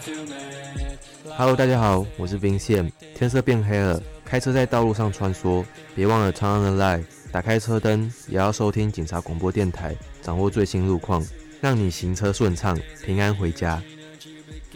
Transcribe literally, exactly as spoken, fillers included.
Hello， 大家好，我是 Vincent。天色变黑了，开车在道路上穿梭，别忘了 Turn on the light， 打开车灯，也要收听警察广播电台，掌握最新路况，让你行车顺畅，平安回家。